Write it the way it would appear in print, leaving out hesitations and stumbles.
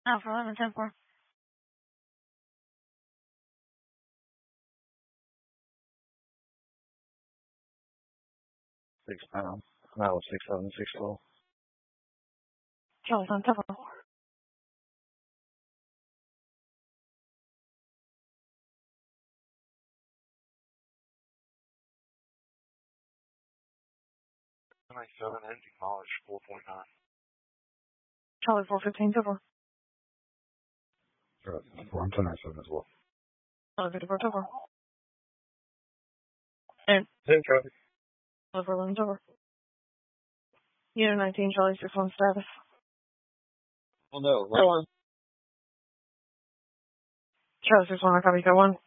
Alpha 11, 10-4. 6 pounds. No, 6'7", 6'12". Charlie 7, 10-4. Nice 7 and demolished 4.9. Charlie 415, 10-4. I'm 10-7 as well. Charlie 54, 10-4. And 10 Charlie. Charlie 411, 10-4. Unit 19, Charlie 61 status. Well, no. Charlie 61, I copy, got 1.